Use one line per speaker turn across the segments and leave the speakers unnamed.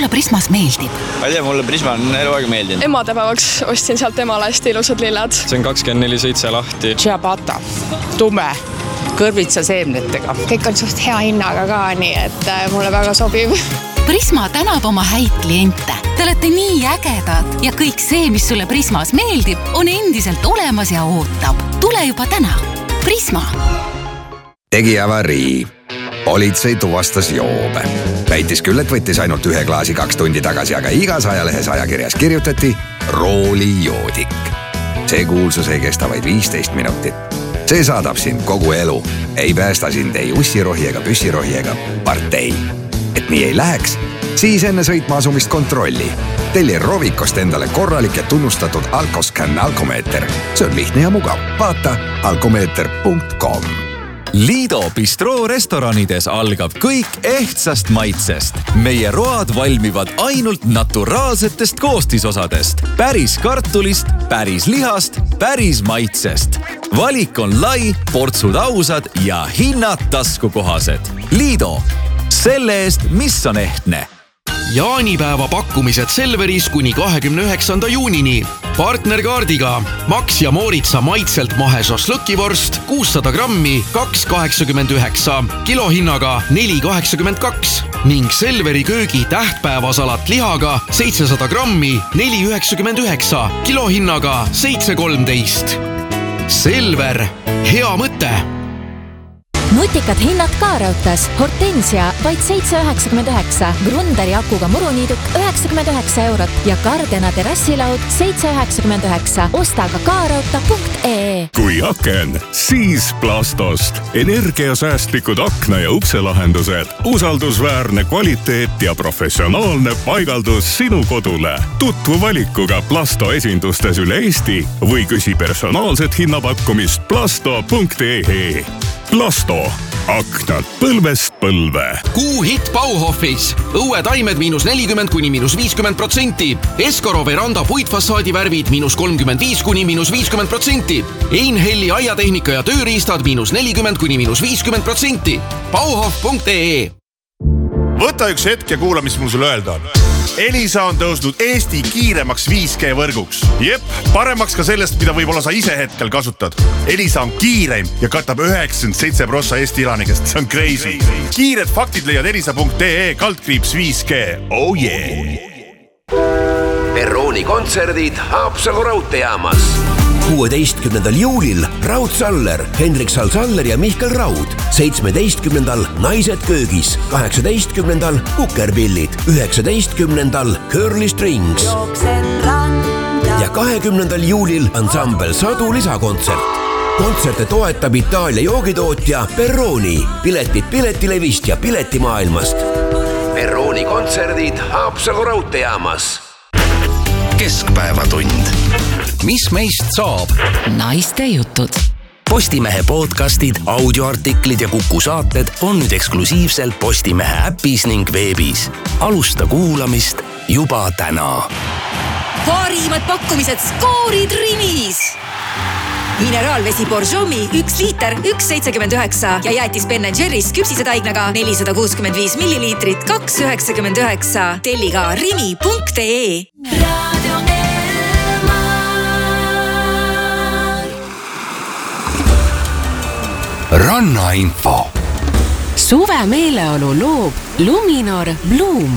sulle Prismas meeldib?
Ma ei tea, mulle Prisma on eluaeg meeldinud.
Emadepäevaks ostsin sealt emale hästi ilusad lilled.
See on 24/7 lahti.
Ciabatta, tume, kõrvitsa seemnetega.
Kõik on suht hea hinnaga ka, nii et mulle väga sobib.
Prisma tänab oma häid kliente. Te olete nii ägedad ja kõik see, mis sulle Prismas meeldib, on endiselt olemas ja ootab. Tule juba täna. Prisma.
Tegi avarii. Politsei tuvastas joobe. Väitis küll, et võttis ainult 1 klaasi 2 tundi tagasi, aga igas ajalehes ajakirjas kirjutati roolijoodik. See kuulsus ei kesta vaid 15 minutit. See saadab sind kogu elu. Ei päästa sind ei ussirohi ega püssirohi ega partei. Et nii ei läheks, siis enne sõitma asumist kontrolli. Telli Rovikost endale korralik ja tunnustatud Alkoscan alkomeeter. See on lihtne ja mugav. Vaata alkomeeter.com.
Liido Bistroo restoranides algab kõik ehtsast maitsest. Meie road valmivad ainult naturaalsetest koostisosadest. Päris kartulist, päris lihast, päris maitsest. Valik on lai, portsud ausad ja hinnad taskukohased. Liido. Selle eest, mis on ehtne.
Jaanipäeva pakkumised Selveris kuni 29. juunini. Partnerkaardiga Max ja Mooritsa maitselt mahe šašlõkivorst 600 grammi 2,89, kilohinnaga 4,82 ning Selveri köögi tähtpäevasalat lihaga 700 grammi 4,99, kilohinnaga 7,13. Selver, hea mõte!
Nutikad hinnad ka raudtas. Hortensia vaid 7,99, Grundari akuga muruniiduk 99 eurot ja Gardena terrassilaud 7,99. Osta ka kaarauta.ee.
Kui aken, siis Plastost. Energiasäästlikud akna- ja ukselahendused, usaldusväärne kvaliteet ja professionaalne paigaldus sinu kodule. Tutvu valikuga Plasto esindustes üle Eesti või küsi personaalset hinnapakkumist plasto.ee. Plasto. Aknad põlvest põlve.
Kuu hit Bauhofis. Õuetaimed -40 kuni -50%. Eskoro veranda puitfassaadi värvid -35 kuni -50%. Einhelli aiatehnika ja tööriistad -40 kuni -50%. Bauhof.ee.
Võta üks hetk ja kuula, mis mul sulle öelda on. Elisa on tõusnud Eesti kiiremaks 5G võrguks. Jep, paremaks ka sellest, mida võib-olla sa ise hetkel kasutad. Elisa on kiireim ja katab 97% Eesti elanikest. See on crazy. Kiired faktid leiad elisa.ee /5G. Oh yeah!
Perrooni kontserdid Haapsalu raudteejaamas. 16. juulil Raud Saller, Hendrik Salsaller ja Mihkel Raud. 17. Naised köögis. 18. Kukerpillid. 19. Curly Strings. Ja 20. juulil ansambel Sadu lisakontsert. Kontserte toetab Itaalia joogitootja Perrooni. Piletid Piletilevist ja Piletimaailmast. Perrooni kontserdid Haapsalu raudteejaamas. Keskpäevatund. Mis meist saab?
Naiste jutud.
Postimehe podcastid, audioartiklid ja Kuku saated on nüüd eksklusiivselt Postimehe äpis ning veebis. Alusta kuulamist juba täna.
Parimad pakkumised skoorid Rimis. Mineraalvesi Borjomi 1 liiter 1,79 ja jäätis Ben & Jerry's küpsisetaignaga 465 milliliitrit 2,99. Telliga rimi.ee.
Rannainfo.
Suve meeleolu loob Luminor Bloom.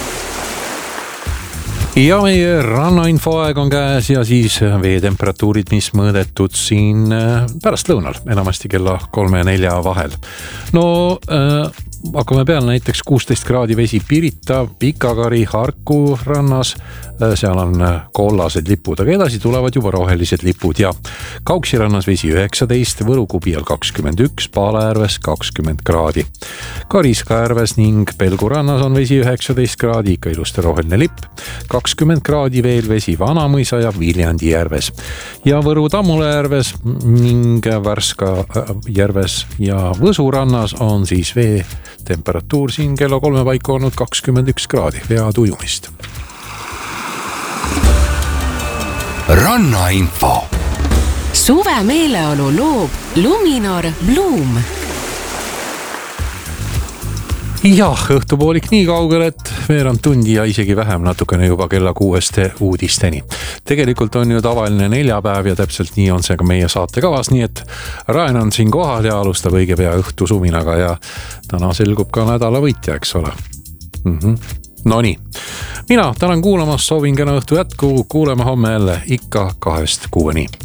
Ja meie rannainfo aeg on käes ja siis veetemperatuurid, mis mõõdetud siin pärast lõunal, enamasti kella 3 ja 4 vahel. No hakkame peale näiteks 16 kraadi vesi Pirita, Pikakari, Harku rannas. Seal on kollased lipud, aga edasi tulevad juba rohelised lipud ja Kauksi rannas vesi 19, Võrukubial 21, Paalaärves 20 kraadi. Kariska järves ning Pelgu rannas on vesi 19 kraadi, ikka ilusti roheline lipp. 20 kraadi veel vesi Vanamõisa ja Viljandi järves. Ja Võru Tammula järves ning Värska järves ja Võsu rannas on siis vee temperatuur siin kella 3 paiku olnud 21 kraadi, vead ujumist.
Rannainfo.
Suve meeleolu loob Luminor Bloom.
jah, õhtupoolik nii kaugel, et veerand tundi ja isegi vähem natukene juba kella 6 uudisteni. Tegelikult on ju tavaline neljapäev ja täpselt nii on see ka meie saatekavas, nii et Raen on siin kohal ja alustab õige pea õhtusuminaga ja täna selgub ka nädala võitja, eks ole. No nii, mina tänan kuulamast, soovin kena õhtu jätku, kuuleme homme jälle ikka 2-6.